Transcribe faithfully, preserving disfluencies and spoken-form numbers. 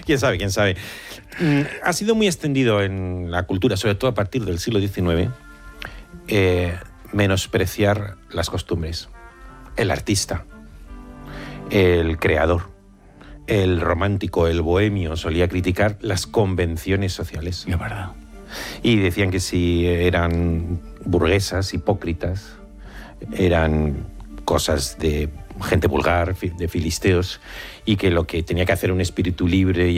quién sabe, quién sabe. Ha sido muy extendido en la cultura, sobre todo a partir del siglo diecinueve, eh, menospreciar las costumbres. El artista, el creador, el romántico, el bohemio solía criticar las convenciones sociales. Es verdad. Y decían que si eran burguesas, hipócritas, eran cosas de gente vulgar, de filisteos, y que lo que tenía que hacer un espíritu libre y